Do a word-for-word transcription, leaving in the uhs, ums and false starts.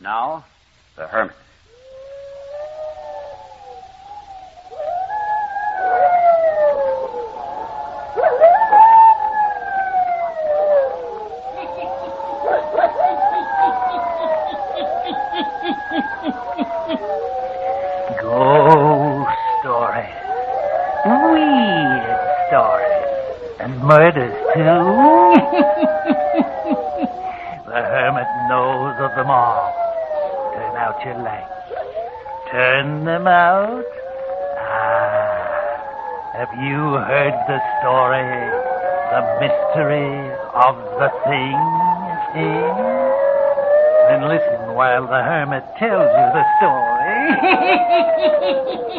Now, the hermit. Ghost stories. Weird stories. And murders, too. The hermit knows of them all. Turn out your lights. Turn them out. Ah, have you heard the story? The mystery of the thing, eh? Then listen while the hermit tells you the story.